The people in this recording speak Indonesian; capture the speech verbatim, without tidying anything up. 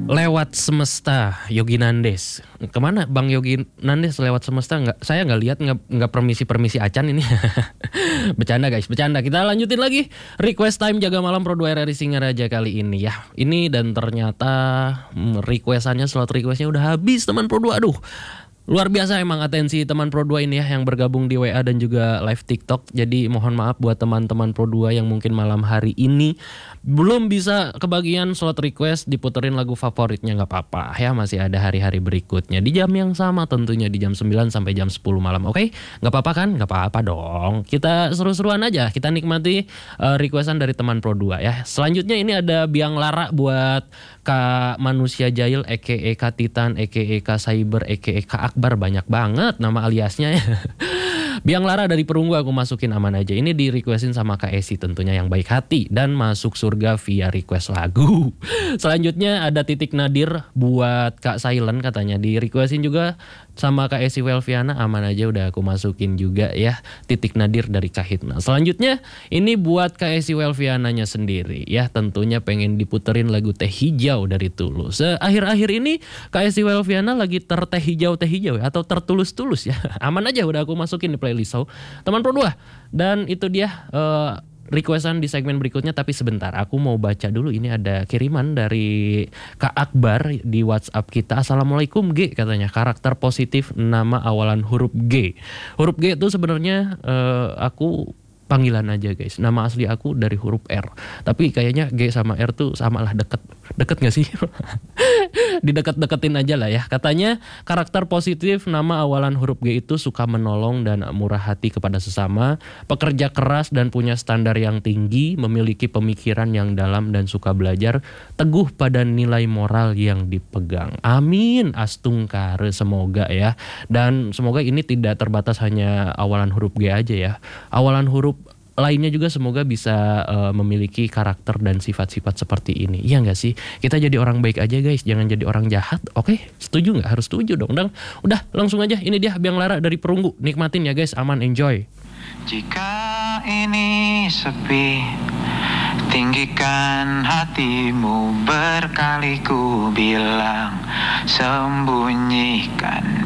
Lewat semesta, Yogi Nandes. Kemana Bang Yogi Nandes lewat semesta? Nggak, saya nggak lihat, nggak nggak permisi permisi acan ini. Bercanda guys, bercanda. Kita lanjutin lagi request time jaga malam Pro dua R R I Singaraja kali ini ya. Ini dan ternyata hmm, requestannya slot requestnya udah habis teman Pro dua. Aduh. Luar biasa emang atensi teman Pro dua ini ya yang bergabung di W A dan juga live TikTok. Jadi mohon maaf buat teman-teman Pro dua yang mungkin malam hari ini belum bisa kebagian slot request diputerin lagu favoritnya, nggak apa-apa ya, masih ada hari-hari berikutnya di jam yang sama tentunya di jam sembilan sampai jam sepuluh malam. Oke, nggak apa-apa kan? Nggak apa-apa dong. Kita seru-seruan aja, kita nikmati uh, requestan dari teman Pro dua ya. Selanjutnya ini ada Biang Lara buat Kak Manusia Jahil, aka Kak Titan, aka Kak Cyber, aka Kak Akbar, banyak banget nama aliasnya ya. Biang Lara dari Perunggu aku masukin aman aja. Ini di requestin sama Kak Esi tentunya yang baik hati dan masuk surga via request lagu. Selanjutnya ada Titik Nadir buat Kak Silent, katanya di requestin juga sama Kak Esi Welviana, aman aja udah aku masukin juga ya. Titik Nadir dari Kak Hitna. Selanjutnya ini buat Kak Esi Welviananya sendiri ya, tentunya pengen diputerin lagu Teh Hijau dari Tulus. Akhir-akhir ini Kak Esi Welviana lagi terteh hijau teh hijau ya, atau tertulus-tulus ya. Aman aja udah aku masukin di playlist so, teman Pro dua. Dan itu dia uh, requestan di segmen berikutnya, tapi sebentar aku mau baca dulu. Ini ada kiriman dari Kak Akbar di WhatsApp kita. Assalamualaikum G, katanya karakter positif nama awalan huruf G. Huruf G itu sebenarnya uh, aku panggilan aja guys. Nama asli aku dari huruf R. Tapi kayaknya G sama R tuh samalah, deket. Deket gak sih? Dideket-deketin aja lah ya. Katanya karakter positif nama awalan huruf G itu suka menolong dan murah hati kepada sesama, pekerja keras dan punya standar yang tinggi, memiliki pemikiran yang dalam dan suka belajar, teguh pada nilai moral yang dipegang. Amin. Astungkare, semoga ya. Dan semoga ini tidak terbatas hanya awalan huruf G aja ya. Awalan huruf lainnya juga semoga bisa uh, memiliki karakter dan sifat-sifat seperti ini. Iya gak sih? Kita jadi orang baik aja guys, jangan jadi orang jahat. Oke, setuju gak? Harus setuju dong. Dan udah langsung aja, ini dia Biang Lara dari Perunggu. Nikmatin ya guys, aman, enjoy. Jika ini sepi, tinggikan hatimu, berkali ku bilang, sembunyikan